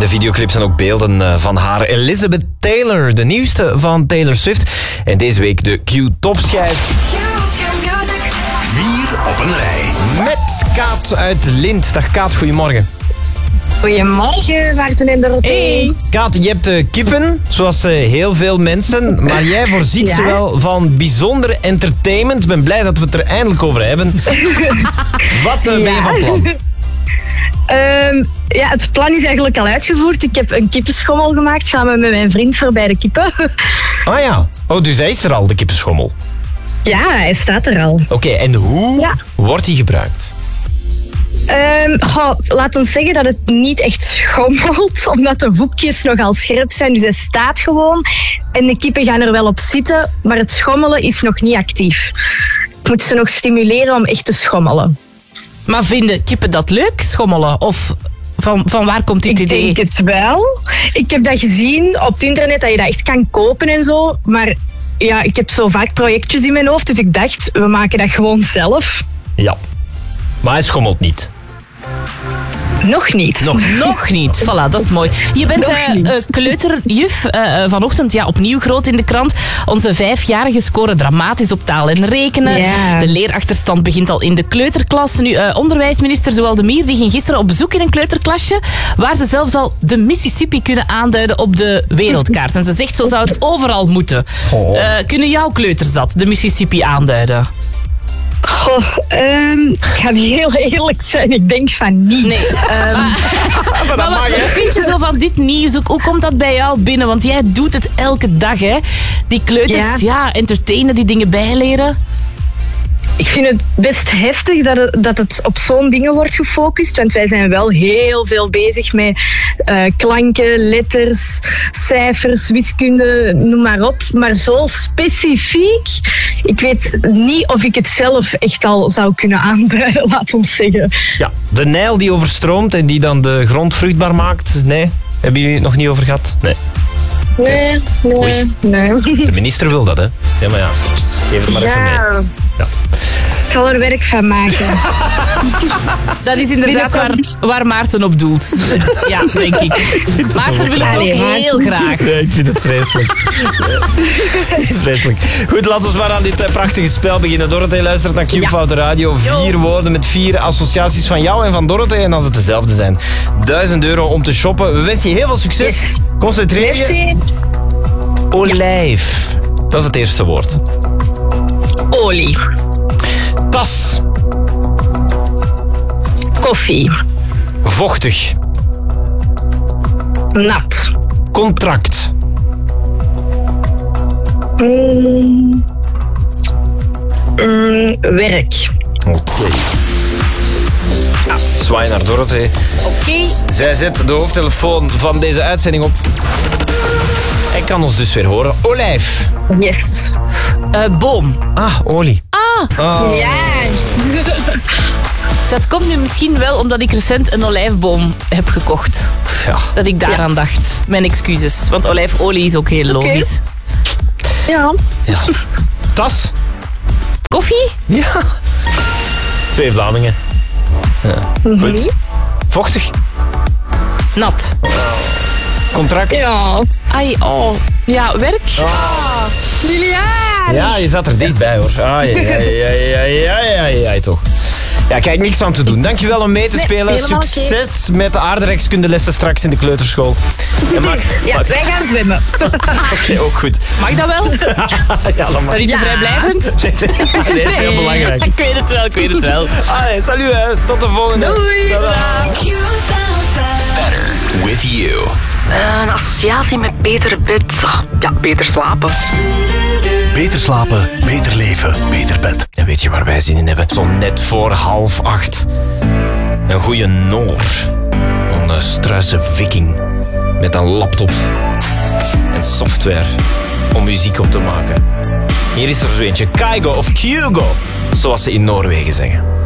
videoclips en ook beelden van haar. Elizabeth Taylor, de nieuwste van Taylor Swift. En deze week de Q-topschijf. 4 op een rij. Met Kaat uit Lint. Dag Kaat, goedemorgen. Goedemorgen, Maarten en Dorothee. Hey. Kaat, je hebt kippen, zoals heel veel mensen. Maar jij voorziet ze wel van bijzonder entertainment. Ik ben blij dat we het er eindelijk over hebben. Wat ben je van plan? Het plan is eigenlijk al uitgevoerd. Ik heb een kippenschommel gemaakt samen met mijn vriend voor bij de kippen. Ah ja. Oh, dus hij is er al, de kippenschommel. Ja, hij staat er al. Oké, en hoe wordt die gebruikt? Laat ons zeggen dat het niet echt schommelt, omdat de hoekjes nogal scherp zijn. Dus hij staat gewoon en de kippen gaan er wel op zitten, maar het schommelen is nog niet actief. Ik moet ze nog stimuleren om echt te schommelen. Maar vinden kippen dat leuk, schommelen? Of van waar komt dit idee? Ik denk het wel. Ik heb dat gezien op het internet, dat je dat echt kan kopen en zo. Maar ja, ik heb zo vaak projectjes in mijn hoofd, dus ik dacht, we maken dat gewoon zelf. Ja. Maar hij schommelt niet. Nog niet. Nog niet. Voilà, dat is mooi. Je bent kleuterjuf. Vanochtend opnieuw groot in de krant. Onze 5-jarigen scoren dramatisch op taal en rekenen. Ja. De leerachterstand begint al in de kleuterklas. Nu, onderwijsminister Zowaldemir die ging gisteren op bezoek in een kleuterklasje waar ze zelfs al de Mississippi kunnen aanduiden op de wereldkaart. En ze zegt, zo zou het overal moeten. Kunnen jouw kleuters dat, de Mississippi, aanduiden? Ik ga heel eerlijk zijn, ik denk van niet. Nee. Maar wat vind je zo van dit nieuws? Hoe komt dat bij jou binnen? Want jij doet het elke dag, hè? Die kleuters, entertainen, die dingen bijleren. Ik vind het best heftig dat het op zo'n dingen wordt gefocust. Want wij zijn wel heel veel bezig met klanken, letters, cijfers, wiskunde, noem maar op. Maar zo specifiek, ik weet niet of ik het zelf echt al zou kunnen aanduiden, laat ons zeggen. Ja, de Nijl die overstroomt en die dan de grond vruchtbaar maakt. Nee? Hebben jullie het nog niet over gehad? Nee. Nee. De minister wil dat, hè? Ja, maar ja. Geef er maar even mee. Ja. Ik zal er werk van maken. Dat is inderdaad waar Maarten op doelt. Ja, denk ik. Maarten wil het ook heel graag. Nee, ik vind het vreselijk. Vreselijk. Goed, laten we maar aan dit prachtige spel beginnen. Dorothee luistert naar Q-Fout Radio. 4 woorden met 4 associaties van jou en van Dorothee. En als het dezelfde zijn, €1000 om te shoppen. We wensen je heel veel succes. Yes. Concentreer je. Merci. Olijf. Dat is het eerste woord. Olie. Tas. Koffie. Vochtig. Nat. Contract. Werk. Oké. Zwaai naar Dorothee. Oké. Zij zet de hoofdtelefoon van deze uitzending op. En kan ons dus weer horen. Olijf. Yes. Boom. Ah, olie. Ja. Dat komt nu misschien wel omdat ik recent een olijfboom heb gekocht. Ja. Dat ik daaraan dacht. Mijn excuses. Want olijfolie is ook heel logisch. Ja. Tas. Koffie? Ja. 2 Vlamingen. Ja. Goed. Vochtig. Nat. Contract. Ja. Ai, oh. Ja, werk? Lilian. Ja, je zat er dichtbij hoor. Ai, toch. Ja, kijk, niks aan te doen. Dankjewel om mee te spelen. helemaal Succes met de aardrijkskundelessen straks in de kleuterschool. En Wij gaan zwemmen. Oké, ook goed. Mag dat wel? Ja, dan Is dat niet te vrijblijvend? Nee, dat is heel belangrijk. Ik weet het wel. Allee, salut hè. Tot de volgende. Doei. Better with you. Een associatie met beter bed. Beter slapen. Beter slapen, beter leven, beter bed. En weet je waar wij zin in hebben? Zo net voor 7:30. Een goeie Noor. Een struise viking. Met een laptop. En software om muziek op te maken. Hier is er zo eentje. Kygo of Kygo. Zoals ze in Noorwegen zeggen.